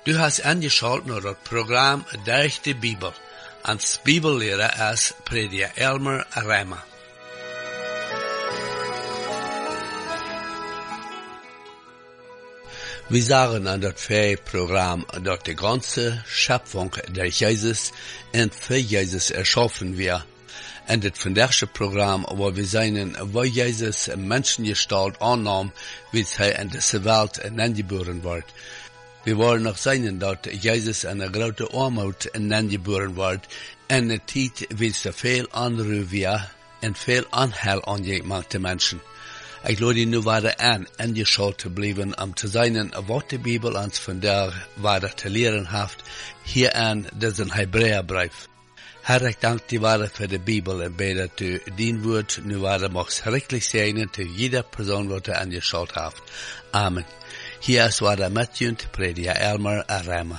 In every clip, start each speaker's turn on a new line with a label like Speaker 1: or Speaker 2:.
Speaker 1: Du hast angeschaut naar het programma Durch de Bibel. Ans Bibellehrer is Prediger Elmer Reimer. Wir sagen an das Programm, dass die ganze Schöpfung durch Jesus und für Jesus erschaffen wird. En dit vandaagse programma waar we zijn waar Jezus een Menschengestalt aannam, wie hij in deze wereld ingeboren wordt. We willen nog zijn dat Jezus in een grote armoede ingeboren wordt en een tijd wie er veel andere weer en veel aanhel aangeeft de mensen. Ik lade je nu weer aan ingeschalt te blijven om te zijn wat de Bijbel ons vandaag weer te leren heeft hier aan deze Hebreeënbrief. Herr, ik dank die waarde voor de Bijbel en bid dat u dien woord nu waarde mag schrikkelijk zijn te jeder persoon wat er aangeschaut heeft. Amen. Hier is waarde met u, Prediger Elmer Reimer.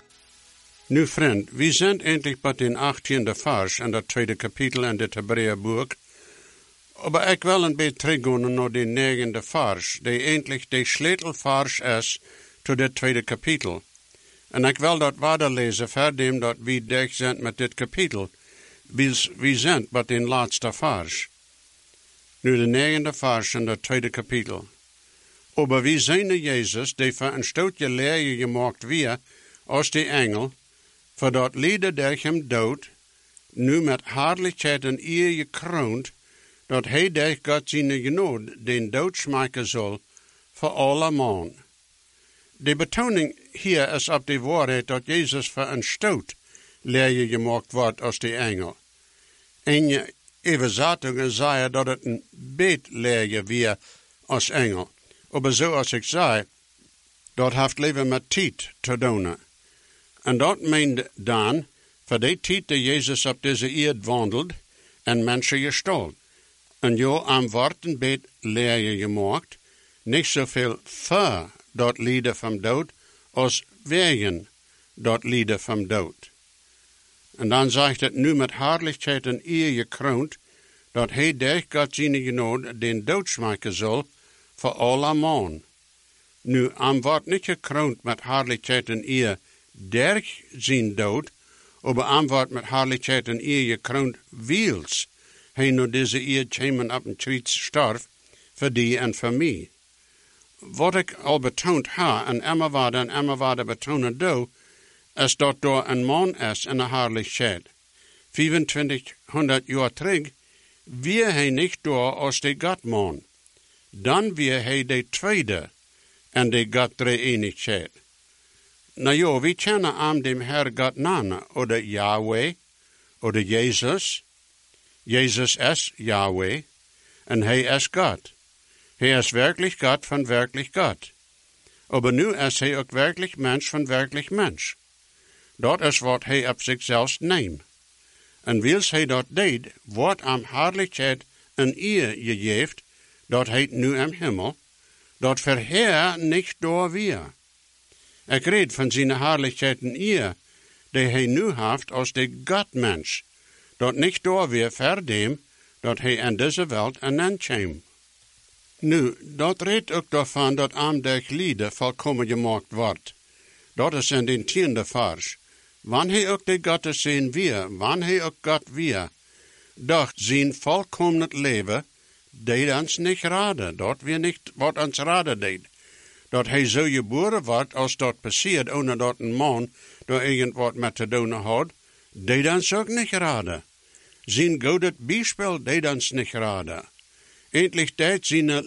Speaker 2: Nu vriend, we zijn endlich bij den 18e vers in dat tweede kapitel in het Hebreeënboek. Maar ik wil een beetje teruggaan naar de 9e vers, die endlich de sleutelvers is tot het tweede kapitel. En ik wil dat waarde lezen verdem dat we dicht zijn met dit kapitel. We zijn bij den laatste vers. Nu de 9e vers in het tweede kapitel. Aber wie zijn Jezus, die voor een stootje leer gemaakt weer als de engel, voor dat lieden der hem dood, nu met hartelijkheid en eer gekroond, dat hij der God zijn genade den dood schmeiken zal, voor alle man. De betoning hier is op de waarheid dat Jezus voor een stoot leer gemaakt wordt als de engel. En je overzettingen zei dat het een beet leer weer als engel. Maar zoals ik zei, dat heeft leven met tijd te doen. En dat meent dan, voor die tijd dat Jezus op deze aarde wandelt en mensen gestalt. En jo aan woorden beet leer gemaakt, niet zoveel voor dat lieden van dood, als wegen dat lieden van dood. En dan zegt het nu met hartelijkheid en eer gekroond, dat hij durch God zijn genade den dood schmeiken zal, voor alle man. Nu, aan wordt niet gekroond met hartelijkheid en eer durch zijn dood, maar aan wordt met hartelijkheid en eer gekroond wiels hij naar deze eer kwamen op een kruis starf, voor die en voor mij. Wat ik al betoond ha en immer waarde betonen doe, is dat door een man is in een hartelijkheid. 2500 jaar terug, wie hij niet door als de Godman. Dan wie hij de tweede en de God drie-eenigheid. Nou ja, we kennen aan dem Herr God namen, oder Yahweh, oder Jezus. Jezus is Yahweh, en hij is God. Hij is werkelijk God van werkelijk God. Maar nu is hij ook werkelijk mens van werkelijk mens. Dat is wat hij op zichzelf neemt. En wils hij dat deed, wordt aan hartelijkheid een eer gegeven, dat hij nu im hemel, dat verheer niet door weer. Ik red van zijn hartelijkheid een eer, die hij nu heeft als de Godmens, dat niet door weer verdem, dat hij in deze wereld een kwam. Nu, dat redt ook daarvan dat aan de lieden volkomen gemaakt wordt. Dat is in den 10e vers. Wanneer hij ook de God te zien weer, wanneer hij ook God weer, doch zijn volkomen leven deed ons niet raden. Dat weer niet wat ons raden deed. Dat hij zo geboren wordt als dat passiert, ohne dat een man daar irgend wat met te doen had, deed ons ook niet raden. Zijn goede bijspel deed ons niet raden. Endlich deed zijn